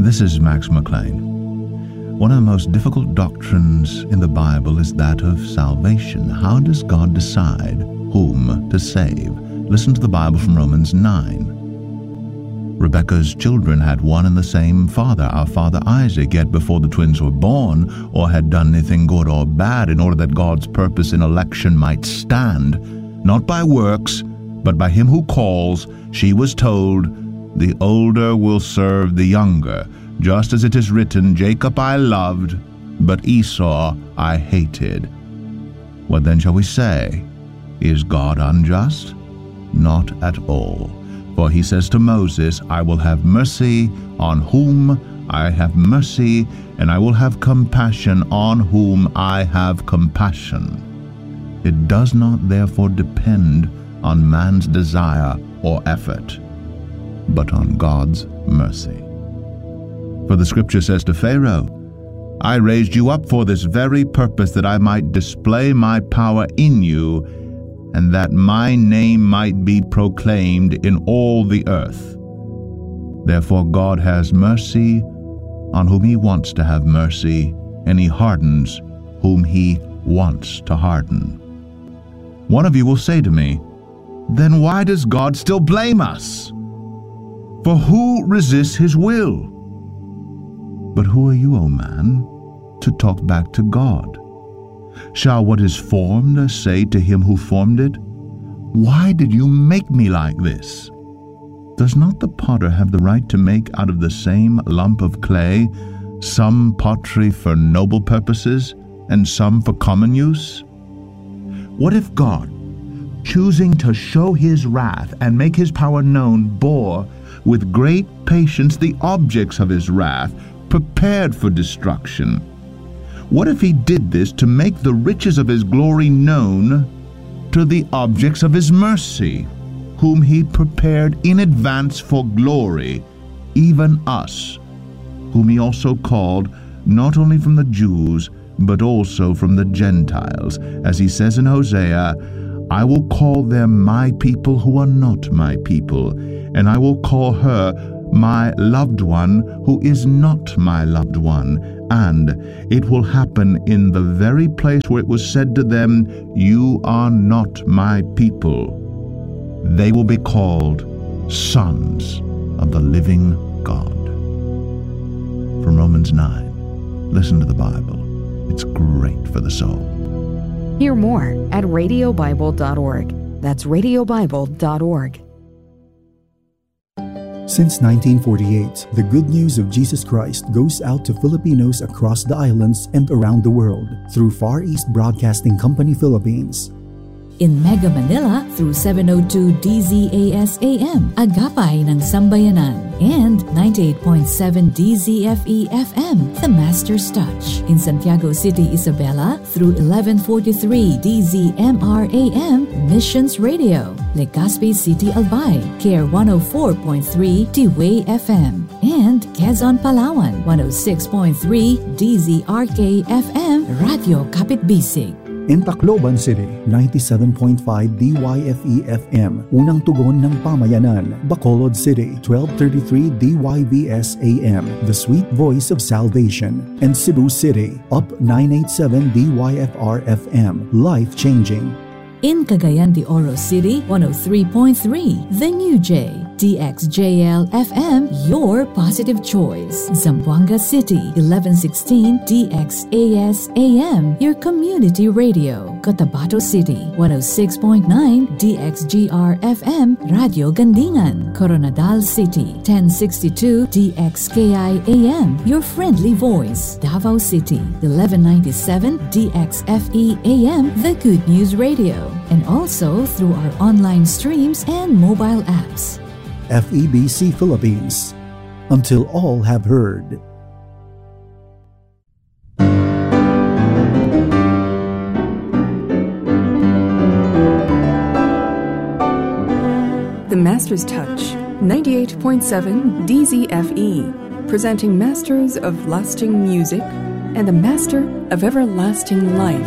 This is Max McLean. One of the most difficult doctrines in the Bible is that of salvation. How does God decide whom to save? Listen to the Bible from Romans 9. Rebekah's children had one and the same father, our father Isaac, yet before the twins were born or had done anything good or bad, in order that God's purpose in election might stand, not by works, but by him who calls, she was told, "The older will serve the younger," just as it is written, "Jacob I loved, but Esau I hated." What then shall we say? Is God unjust? Not at all. For he says to Moses, "I will have mercy on whom I have mercy, and I will have compassion on whom I have compassion." It does not therefore depend on man's desire or effort, but on God's mercy. For the scripture says to Pharaoh, "I raised you up for this very purpose, that I might display my power in you, and that my name might be proclaimed in all the earth." Therefore God has mercy on whom he wants to have mercy, and he hardens whom he wants to harden. One of you will say to me, "Then why does God still blame us? For who resists his will?" But who are you, O man, to talk back to God? Shall what is formed say to him who formed it, "Why did you make me like this?" Does not the potter have the right to make out of the same lump of clay some pottery for noble purposes and some for common use? What if God, choosing to show his wrath and make his power known, bore with great patience the objects of his wrath, prepared for destruction? What if he did this to make the riches of his glory known to the objects of his mercy, whom he prepared in advance for glory, even us, whom he also called, not only from the Jews, but also from the Gentiles, as he says in Hosea, "I will call them my people who are not my people, and I will call her my loved one who is not my loved one. And it will happen in the very place where it was said to them, 'You are not my people.' They will be called sons of the living God." From Romans 9, listen to the Bible. It's great for the soul. Hear more at radiobible.org. That's radiobible.org. Since 1948, the good news of Jesus Christ goes out to Filipinos across the islands and around the world through Far East Broadcasting Company Philippines. In Mega Manila through 702 DZAS AM, Agapay ng Sambayanan, and 98.7 DZFE FM, The Master's Touch. In Santiago City, Isabela through 1143 DZMR AM, Missions Radio. Legazpi City, Albay, KR 104.3 T-Way FM. And Quezon, Palawan, 106.3 DZRK FM, Radio Kapitbisig. In Tacloban City, 97.5 DYFE FM, Unang Tugon ng Pamayanan. Bacolod City, 1233 DYVS AM, The Sweet Voice of Salvation. And Cebu City, Up 987 DYFR FM, Life Changing. In Cagayan de Oro City, 103.3 The New J, DXJL FM, your positive choice. Zamboanga City, 1116 DXAS AM, your community radio. Cotabato City, 106.9 DXGR FM, Radio Gandingan. Coronadal City, 1062 DXKI AM, your friendly voice. Davao City, 1197 DXFE AM, the Good News Radio. And also through our online streams and mobile apps. FEBC Philippines, until all have heard. The Master's Touch, 98.7 DZFE, presenting Masters of Lasting Music and the Master of Everlasting Life.